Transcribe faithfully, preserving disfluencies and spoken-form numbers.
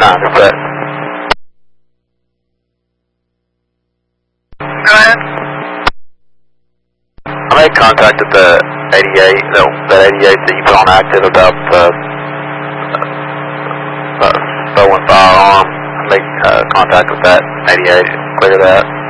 nine, is that? Go ahead. I made contact with the eighty-eight, no, that eighty-eight that you put on active about uh, uh, stolen firearm. I made uh, contact with that eighty-eight, clear that.